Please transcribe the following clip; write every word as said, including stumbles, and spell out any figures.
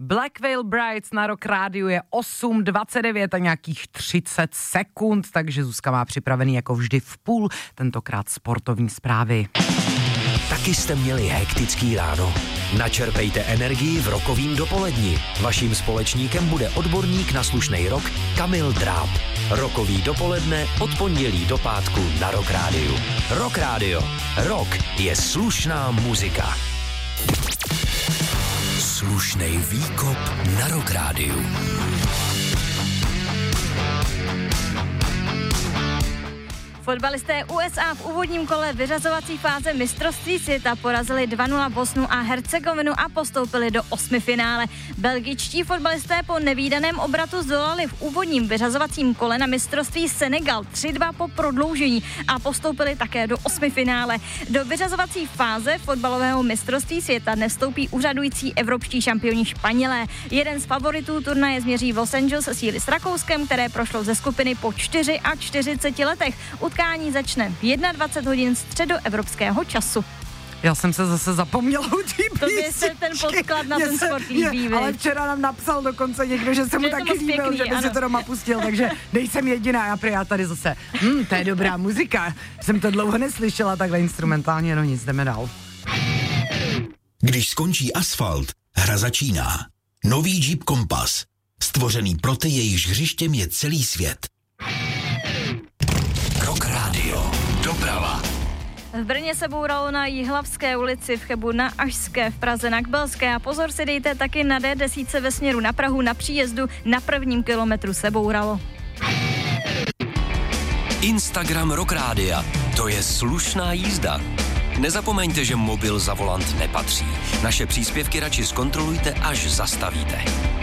Black Veil Brides na Rock Rádiu je osm dvacet devět a nějakých třicet sekund, takže Zuzka má připravený jako vždy v půl, tentokrát sportovní zprávy. Taky jste měli hektický ráno? Načerpejte energii v rokovým dopoledni. Vaším společníkem bude odborník na slušnej rock Kamil Dráb. Rokový dopoledne od pondělí do pátku na Rock Rádiu. Rock Rádio. Rock je slušná muzika. Slušnej výkop na Rock Rádiu. Fotbalisté U S A v úvodním kole vyřazovací fáze mistrovství světa porazili dva nula Bosnu a Hercegovinu a postoupili do osmifinále. Belgičtí fotbalisté po nevídaném obratu zdolali v úvodním vyřazovacím kole na mistrovství Senegal tři dva po prodloužení a postoupili také do osmifinále. Do vyřazovací fáze fotbalového mistrovství světa nevstoupí úřadující evropští šampioni Španělé. Jeden z favoritů turnaje změří v Los Angeles síly s Rakouskem, které prošlo ze skupiny po čtyřiceti čtyřech letech. Utkání začne v dvacet jedna hodin středoevropského času. Já jsem se zase zapomněla u té Tobě se ten podklad na ten sport líbí, ale včera nám napsal dokonce někdo, že se mu taky líbil, že by si to doma pustil, takže nejsem jediná, já prý já tady zase, hm, to je dobrá muzika, jsem to dlouho neslyšela takhle instrumentálně, no nic, jdeme dál. Když skončí asfalt, hra začíná. Nový Jeep Compass, stvořený pro ty, jejichž hřištěm je celý svět. Rock Radio. Doprava. V Brně se bouralo na Jihlavské ulici, v Chebu na Ašské, v Praze na Kbelské a pozor si dejte taky na D deset ve směru na Prahu na příjezdu, na prvním kilometru se bouralo. Instagram Rock Rádia. To je slušná jízda. Nezapomeňte, že mobil za volant nepatří. Naše příspěvky radši zkontrolujte, až zastavíte.